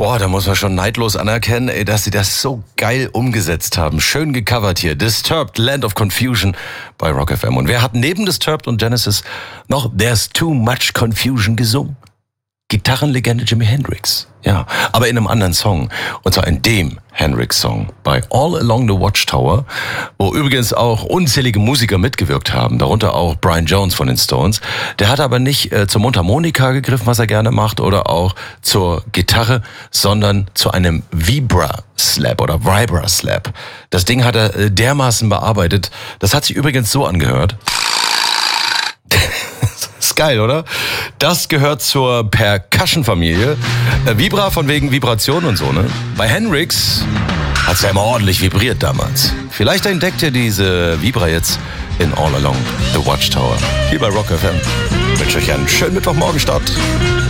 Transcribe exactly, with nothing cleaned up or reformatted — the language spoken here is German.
Boah, da muss man schon neidlos anerkennen, ey, dass sie das so geil umgesetzt haben. Schön gecovert hier. Disturbed, Land of Confusion bei Rock F M. Und wer hat neben Disturbed und Genesis noch There's Too Much Confusion gesungen? Gitarrenlegende Jimi Hendrix. Ja, aber in einem anderen Song. Und zwar in dem Hendrix-Song bei All Along the Watchtower, wo übrigens auch unzählige Musiker mitgewirkt haben, darunter auch Brian Jones von den Stones. Der hat aber nicht äh, zur Mundharmonika gegriffen, was er gerne macht, oder auch zur Gitarre, sondern zu einem Vibra-Slap oder Vibra-Slap. Das Ding hat er äh, dermaßen bearbeitet. Das hat sich übrigens so angehört. Ist geil, oder? Das gehört zur Percussion-Familie. Äh, Vibra von wegen Vibration und so, ne? Bei Hendrix hat's ja immer ordentlich vibriert damals. Vielleicht entdeckt ihr diese Vibra jetzt in All Along the Watchtower. Hier bei Rock F M. Ich wünsche euch einen schönen Mittwochmorgenstart.